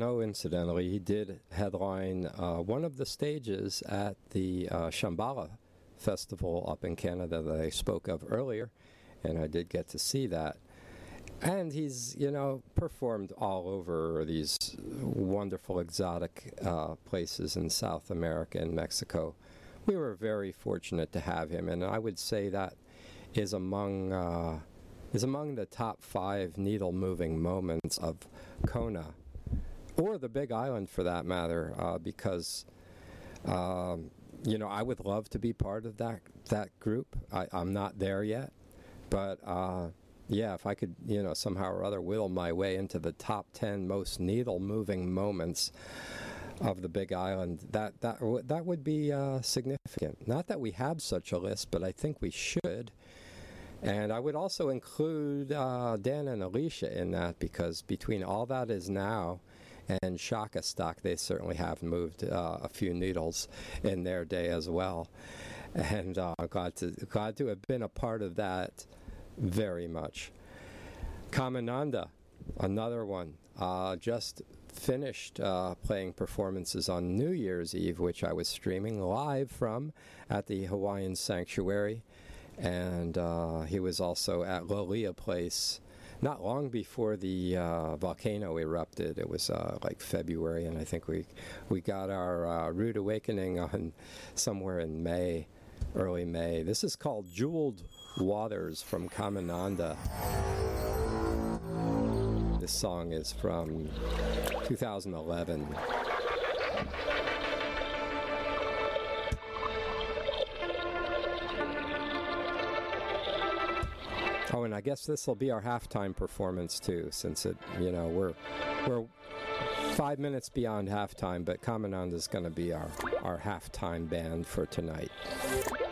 know, incidentally, he did headline one of the stages at the Shambhala Festival up in Canada that I spoke of earlier, and I did get to see that. And he's, performed all over these wonderful exotic places in South America and Mexico. We were very fortunate to have him, and I would say that is among the top 5 needle-moving moments of Kona, or the Big Island for that matter, because, I would love to be part of that group. I'm not there yet, but if I could, somehow or other whittle my way into the top 10 most needle-moving moments of the Big Island, that would be significant. Not that we have such a list, but I think we should. And I would also include Dan and Alicia in that, because between All That Is Now and Shaka Stock, they certainly have moved a few needles in their day as well. And glad to have been a part of that very much. Kamananda, another one, just finished playing performances on New Year's Eve, which I was streaming live from at the Hawaiian Sanctuary. And he was also at Lolia Place not long before the volcano erupted. It was like February, and I think we got our Rude Awakening on somewhere in May, early May. This is called Jeweled Waters from Kamananda. This song is from 2011. Oh, and I guess this will be our halftime performance too, since we're 5 minutes beyond halftime, but Kamananda is going to be our halftime band for tonight.